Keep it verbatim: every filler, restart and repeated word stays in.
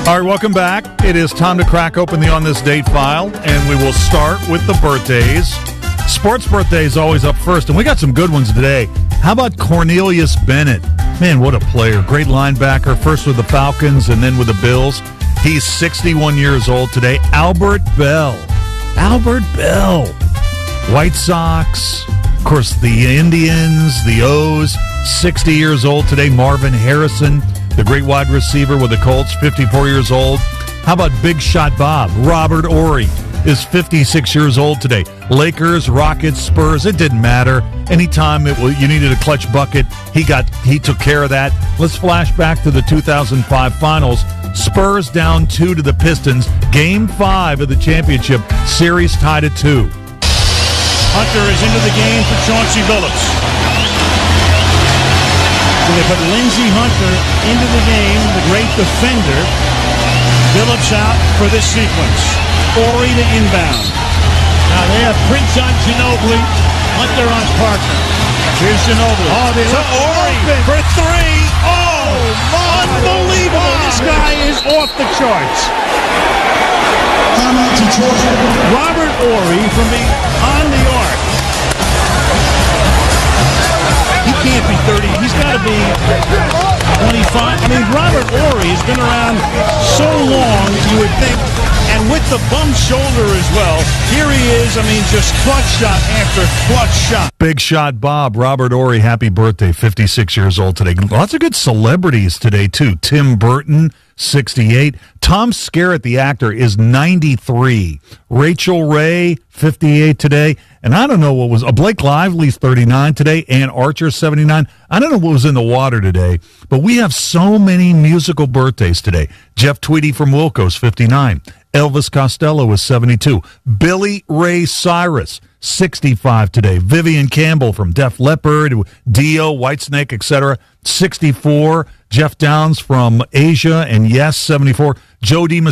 All right, welcome back. It is time to crack open the On This Date file, and we will start with the birthdays. Sports birthdays always up first, and we got some good ones today. How about Cornelius Bennett? Man, what a player. Great linebacker, first with the Falcons and then with the Bills. He's sixty-one years old today. Albert Bell. Albert Bell. White Sox, of course, the Indians, the O's, sixty years old today. Marvin Harrison, the great wide receiver with the Colts, fifty-four years old. How about Big Shot Bob? Robert Ory is fifty-six years old today. Lakers, Rockets, Spurs, it didn't matter. Anytime it was, you needed a clutch bucket, he got he took care of that. Let's flash back to the two thousand five finals. Spurs down two to the Pistons. Game five of the championship series tied at two. Hunter is into the game for Chauncey Billups. So they put Lindsey Hunter into the game, the great defender. Billups out for this sequence. Ory to inbound. Now they have Prince on Ginobili, Hunter on Parker. Here's Ginobili. Oh, they to Ory for three. Oh, my unbelievable. God. This guy is off the charts. Robert Ory from beyond the arc. He can't be thirty. He's got to be twenty-five. I mean, Robert Ory has been around so long, you would think, and with the bum shoulder as well. Here he is, I mean, just clutch shot after clutch shot. Big Shot Bob, Robert Ory, happy birthday, fifty-six years old today. Lots of good celebrities today, too. Tim Burton, sixty-eight. Tom Skerritt, the actor, is ninety-three. Rachel Ray, fifty-eight today. And I don't know what was, uh, Blake Lively's thirty-nine today. Ann Archer, seventy-nine. I don't know what was in the water today, but we have so many musical birthdays today. Jeff Tweedy from Wilco's, fifty-nine. Elvis Costello is seventy-two. Billy Ray Cyrus, sixty-five today. Vivian Campbell from Def Leppard, Dio, Whitesnake, et cetera, sixty-four. Jeff Downs from Asia and Yes, seventy-four. Joe Di